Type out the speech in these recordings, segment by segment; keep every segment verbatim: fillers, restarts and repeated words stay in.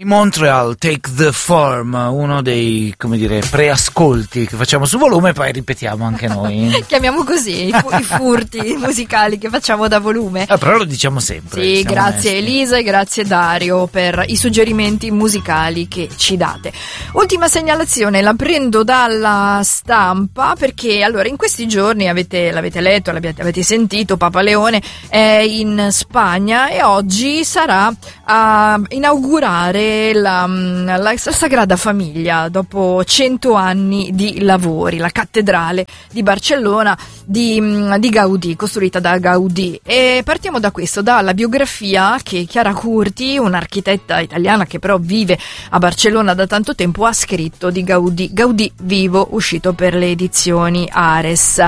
Montreal, Take the Form, uno dei, come dire, preascolti che facciamo su Volume, poi ripetiamo anche noi. Chiamiamo così i, fu- i furti musicali che facciamo da Volume. Ah, però lo diciamo sempre. Sì, grazie onesti. Elisa e grazie Dario per i suggerimenti musicali che ci date. Ultima segnalazione, la prendo dalla stampa perché allora in questi giorni avete, l'avete letto, l'avete, avete sentito, Papa Leone è in Spagna e oggi sarà a inaugurare La, la, la Sagrada Famiglia dopo cento anni di lavori, la cattedrale di Barcellona di, di Gaudì, costruita da Gaudì. E partiamo da questo, dalla biografia che Chiara Curti, un'architetta italiana che però vive a Barcellona da tanto tempo, ha scritto di Gaudì. Gaudì vivo, uscito per le edizioni Ares.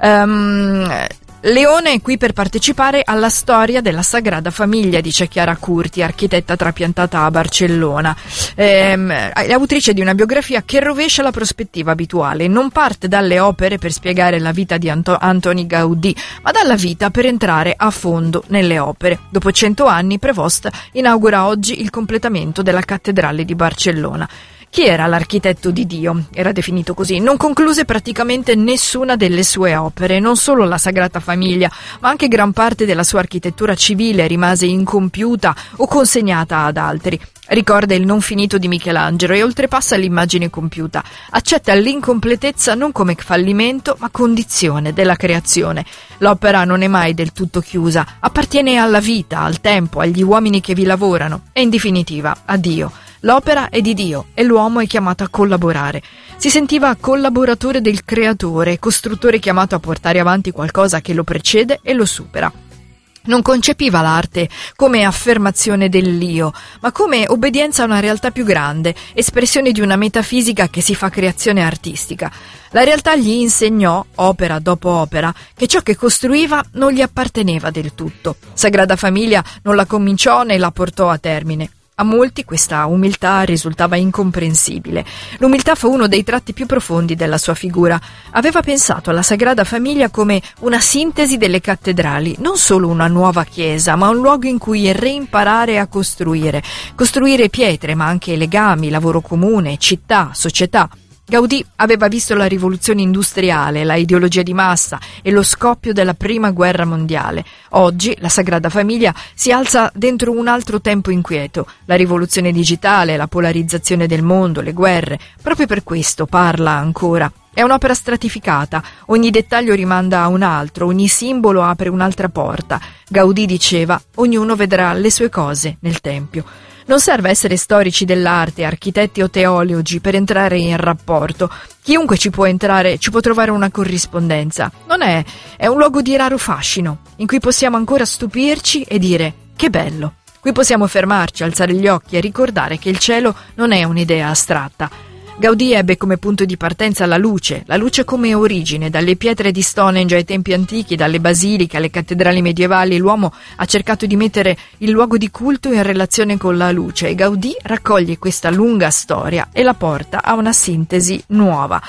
Um, Leone è qui per partecipare alla storia della Sagrada Famiglia, dice Chiara Curti, architetta trapiantata a Barcellona. Ehm, è autrice di una biografia che rovescia la prospettiva abituale, non parte dalle opere per spiegare la vita di Anto- Antoni Gaudì, ma dalla vita per entrare a fondo nelle opere. Dopo cento anni, Prevost inaugura oggi il completamento della cattedrale di Barcellona. Chi era l'architetto di Dio? Era definito così. Non concluse praticamente nessuna delle sue opere, non solo la Sagrada Famiglia, ma anche gran parte della sua architettura civile rimase incompiuta o consegnata ad altri. Ricorda il non finito di Michelangelo e oltrepassa l'immagine compiuta. Accetta l'incompletezza non come fallimento, ma condizione della creazione. L'opera non è mai del tutto chiusa, appartiene alla vita, al tempo, agli uomini che vi lavorano e in definitiva a Dio. L'opera è di Dio e l'uomo è chiamato a collaborare. Si sentiva collaboratore del creatore, costruttore chiamato a portare avanti qualcosa che lo precede e lo supera. Non concepiva l'arte come affermazione dell'io, ma come obbedienza a una realtà più grande, espressione di una metafisica che si fa creazione artistica. La realtà gli insegnò, opera dopo opera, che ciò che costruiva non gli apparteneva del tutto. Sagrada Famiglia non la cominciò né la portò a termine. A molti questa umiltà risultava incomprensibile. L'umiltà fu uno dei tratti più profondi della sua figura. Aveva pensato alla Sagrada Famiglia come una sintesi delle cattedrali, non solo una nuova chiesa, ma un luogo in cui reimparare a costruire. Costruire pietre, ma anche legami, lavoro comune, città, società. Gaudì aveva visto la rivoluzione industriale, la ideologia di massa e lo scoppio della prima guerra mondiale. Oggi la Sagrada Famiglia si alza dentro un altro tempo inquieto, la rivoluzione digitale, la polarizzazione del mondo, le guerre. Proprio per questo parla ancora. È un'opera stratificata, ogni dettaglio rimanda a un altro, ogni simbolo apre un'altra porta. Gaudì diceva: ognuno vedrà le sue cose nel tempio. Non serve essere storici dell'arte, architetti o teologi per entrare in rapporto. Chiunque ci può entrare, ci può trovare una corrispondenza. Non è, è un luogo di raro fascino, in cui possiamo ancora stupirci e dire che bello. Qui possiamo fermarci, alzare gli occhi e ricordare che il cielo non è un'idea astratta. Gaudì ebbe come punto di partenza la luce, la luce come origine. Dalle pietre di Stonehenge ai tempi antichi, dalle basiliche alle cattedrali medievali, l'uomo ha cercato di mettere il luogo di culto in relazione con la luce e Gaudì raccoglie questa lunga storia e la porta a una sintesi nuova.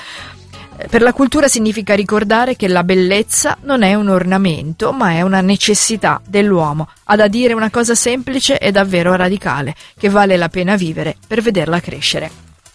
Per la cultura significa ricordare che la bellezza non è un ornamento, ma è una necessità dell'uomo. Ha da dire una cosa semplice e davvero radicale, che vale la pena vivere per vederla crescere.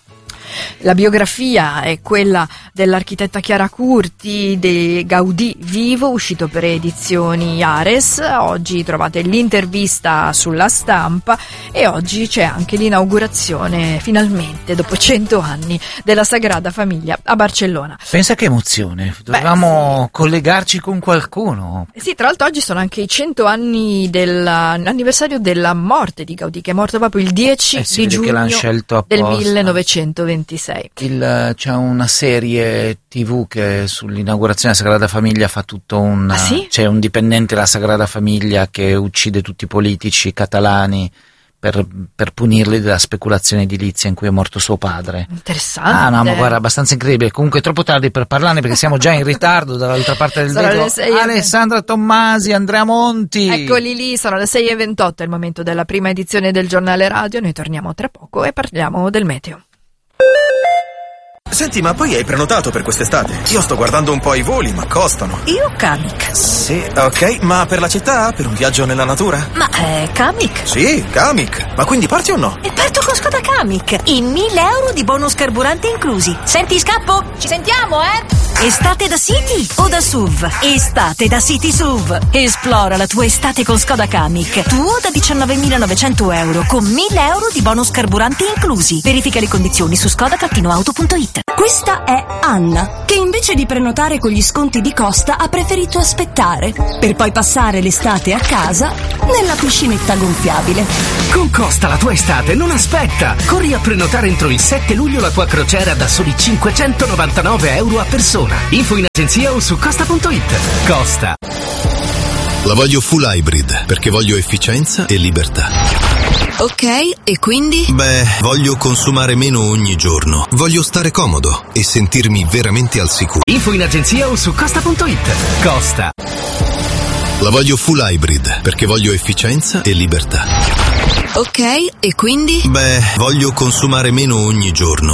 La biografia è quella dell'architetta Chiara Curti, di Gaudì vivo, uscito per edizioni Ares. Oggi trovate l'intervista sulla stampa e oggi c'è anche l'inaugurazione, finalmente, dopo cento anni, della Sagrada Famiglia a Barcellona. Pensa che emozione, dovevamo Beh, sì. collegarci con qualcuno. Sì, tra l'altro oggi sono anche i cento anni dell'anniversario della morte di Gaudì, che è morto proprio il dieci eh, di giugno del millenovecentoventisei. Il, c'è una serie tivù che sull'inaugurazione della Sagrada Famiglia fa tutto un... Ah, sì? C'è un dipendente della Sagrada Famiglia che uccide tutti i politici catalani per, per punirli della speculazione edilizia in cui è morto suo padre. Interessante. Ah no, ma guarda, abbastanza incredibile. Comunque è troppo tardi per parlarne perché siamo già in ritardo dall'altra parte del vetro. Alessandra Tommasi, Andrea Monti. Eccoli lì, sono le sei e ventotto, è il momento della prima edizione del giornale radio. Noi torniamo tra poco e parliamo del meteo. Senti, ma poi hai prenotato per quest'estate? Io sto guardando un po' i voli, ma costano. Io Kamiq. Sì, ok, ma per la città? Per un viaggio nella natura? Ma è Kamiq? Sì, Kamiq. Ma quindi parti o no? E parto con Skoda Kamiq. In mille euro di bonus carburante inclusi. Senti, scappo? Ci sentiamo, eh? Estate da City o da S U V? Estate da City S U V. Esplora la tua estate con Skoda Kamiq. Tuo da diciannovemilanovecento euro con mille euro di bonus carburante inclusi. Verifica le condizioni su skoda auto punto it. Questa è Anna, che invece di prenotare con gli sconti di Costa ha preferito aspettare per poi passare l'estate a casa nella piscinetta gonfiabile. Con Costa la tua estate non aspetta! Corri a prenotare entro il sette luglio la tua crociera da soli cinquecentonovantanove euro a persona. Info in agenzia o su costa punto it. Costa. La voglio full hybrid perché voglio efficienza e libertà. Ok, e quindi? Beh, voglio consumare meno ogni giorno. Voglio stare comodo e sentirmi veramente al sicuro. Info in agenzia o su costa punto it. Costa. La voglio full hybrid perché voglio efficienza e libertà. Ok, e quindi? Beh, voglio consumare meno ogni giorno.